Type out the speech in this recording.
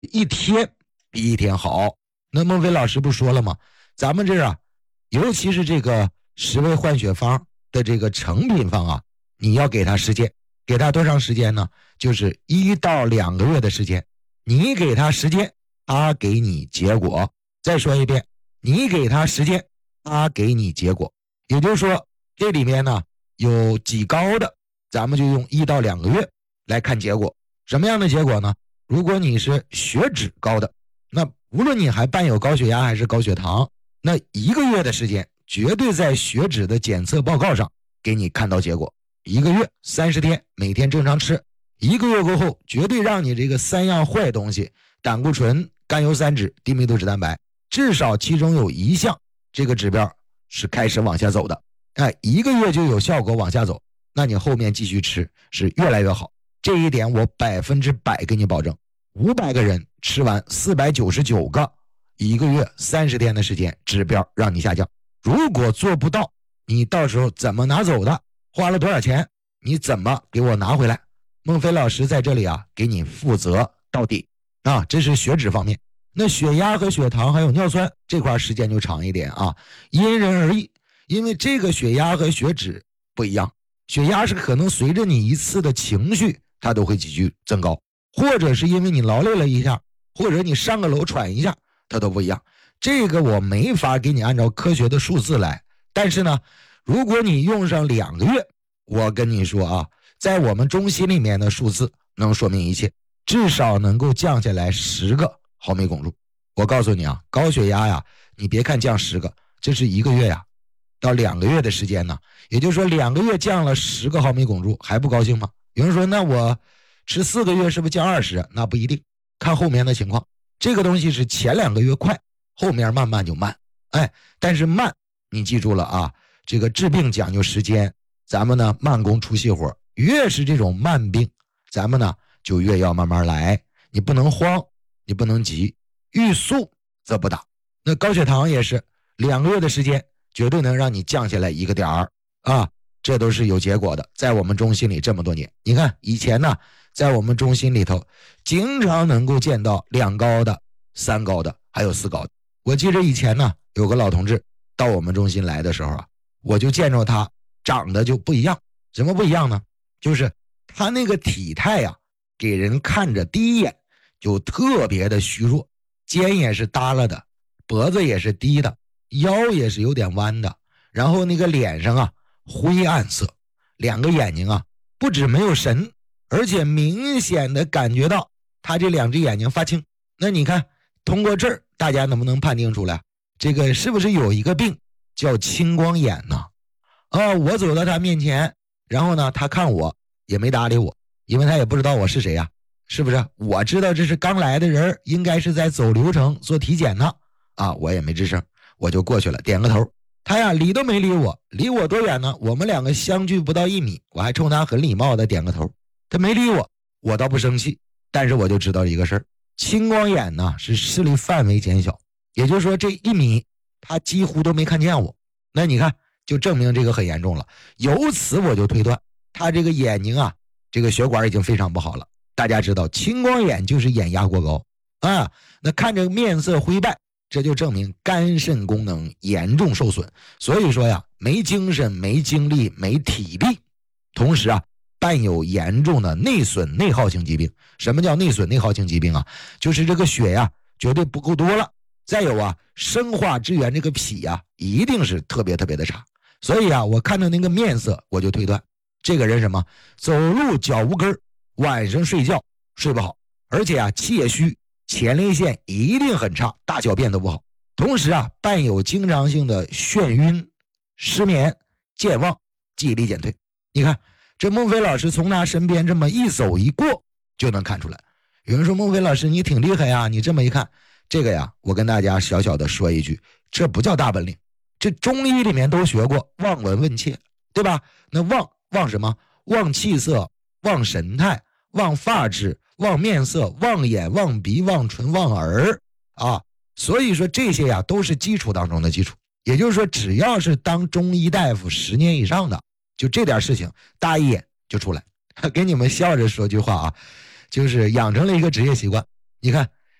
一天比一天好。那孟非老师不说了吗？咱们这儿啊，尤其是这个10味换血方的这个成品方啊，你要给他时间，给他多长时间呢？就是1到2个月的时间。你给他时间，他给你结果。再说一遍，你给他时间，他给你结果。也就是说，这里面呢有几高的，咱们就用1到2个月来看结果。什么样的结果呢？如果你是血脂高的，那无论你还伴有高血压还是高血糖，那1个月的时间绝对在血脂的检测报告上给你看到结果。1个月30天，每天正常吃，1个月过后绝对让你这个3样坏东西，胆固醇、甘油三酯、低密度脂蛋白，至少其中有1项这个指标是开始往下走的。1个月就有效果往下走，那你后面继续吃是越来越好。这一点我100%给你保证。500个人吃完499个，1个月30天的时间，指标让你下降。如果做不到，你到时候怎么拿走的？花了多少钱？你怎么给我拿回来？孟非老师在这里啊，给你负责到底啊！这是血脂方面。那血压和血糖还有尿酸这块时间就长一点啊，因人而异。因为这个血压和血脂不一样，血压是可能随着你一次的情绪，它都会急剧增高。或者是因为你劳累了一下，或者你上个楼喘一下，它都不一样。这个我没法给你按照科学的数字来，但是呢，如果你用上2个月，我跟你说啊，在我们中心里面的数字能说明一切，至少能够降下来10个毫米汞柱。我告诉你啊，高血压呀，你别看降10个，这是1个月呀，到2个月的时间呢，也就是说2个月降了10个毫米汞柱，还不高兴吗？有人说，那我吃4个月是不是降20？那不一定，看后面的情况。这个东西是前2个月快，后面慢慢就慢。但是慢，你记住了啊，这个治病讲究时间，咱们呢慢工出细活，越是这种慢病，咱们呢就越要慢慢来。你不能慌，你不能急，欲速则不达。那高血糖也是2个月的时间，绝对能让你降下来1个点儿啊。这都是有结果的，在我们中心里这么多年，你看以前呢，在我们中心里头，经常能够见到2高的、3高的，还有4高的。我记得以前呢，有个老同志到我们中心来的时候啊，我就见着他长得就不一样。什么不一样呢？就是他那个体态啊，给人看着第一眼就特别的虚弱，肩也是耷拉的，脖子也是低的，腰也是有点弯的，然后那个脸上啊灰暗色，2个眼睛啊不止没有神，而且明显的感觉到他这2只眼睛发青。那你看通过这儿大家能不能判定出来这个是不是有一个病叫青光眼呢？我走到他面前，然后呢他看我也没搭理我，因为他也不知道我是谁呀，是不是？我知道这是刚来的人，应该是在走流程做体检呢我也没吱声，我就过去了，点个头。他呀理都没理我，离我多远呢？我们2个相距不到1米，我还冲他很礼貌的点个头。他没理我，我倒不生气，但是我就知道一个事儿，青光眼呢是视力范围减小，也就是说这1米他几乎都没看见我。那你看就证明这个很严重了。由此我就推断他这个眼睛啊，这个血管已经非常不好了。大家知道青光眼就是眼压过高那看着面色灰败，这就证明肝肾功能严重受损。所以说呀，没精神、没精力、没体力，同时啊伴有严重的内损内耗性疾病。什么叫内损内耗性疾病啊？就是这个血呀绝对不够多了，再有啊生化支援这个脾呀一定是特别特别的差。所以啊我看到那个面色，我就推断这个人什么走路脚无根，晚上睡觉睡不好，而且啊气也虚，前列腺一定很差，大小便都不好，同时啊伴有经常性的眩晕、失眠、健忘、记忆力减退。你看这孟非老师从他身边这么一走一过就能看出来。有人说孟非老师你挺厉害呀，你这么一看，这个呀我跟大家小小的说一句，这不叫大本领，这中医里面都学过望闻问切，对吧？那望什么？望气色，望神态，望发质，望面色，望眼，望鼻，望唇，望耳所以说这些呀都是基础当中的基础。也就是说只要是当中医大夫10年以上的，就这点事情大一眼就出来。给你们笑着说句话啊，就是养成了一个职业习惯。你看